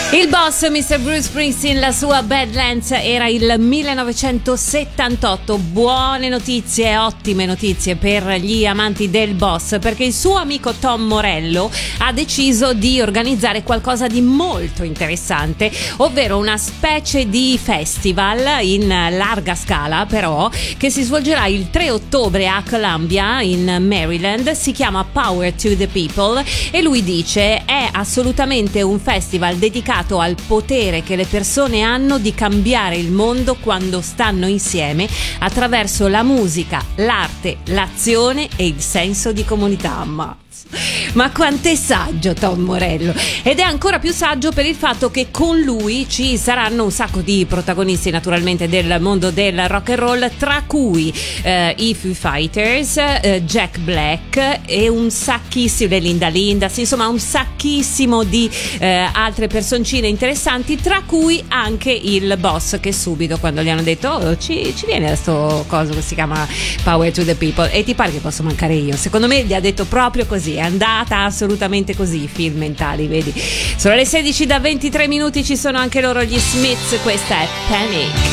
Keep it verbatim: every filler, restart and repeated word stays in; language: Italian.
Il boss, mister Bruce Springsteen, la sua Badlands era il millenovecentosettantotto. Buone notizie, ottime notizie per gli amanti del boss, perché il suo amico Tom Morello ha deciso di organizzare qualcosa di molto interessante, ovvero una specie di festival in larga scala, però, che si svolgerà il tre ottobre a Columbia in Maryland. Si chiama Power to the People e lui dice è assolutamente un festival dedicato al potere che le persone hanno di cambiare il mondo quando stanno insieme attraverso la musica, l'arte, l'azione e il senso di comunità. Ma Ma quanto è saggio Tom Morello, ed è ancora più saggio per il fatto che con lui ci saranno un sacco di protagonisti naturalmente del mondo del rock and roll, tra cui eh, i Foo Fighters, eh, Jack Black e un sacchissimo, le Linda Lindas, insomma un sacchissimo di eh, altre personcine interessanti, tra cui anche il boss, che subito quando gli hanno detto oh, ci, ci viene da sto coso che si chiama Power to the People, e ti pare che posso mancare io? Secondo me gli ha detto proprio così, è andata assolutamente così, i film mentali, vedi. Sono le sedici da ventitré minuti, ci sono anche loro gli Smiths, questa è Panic.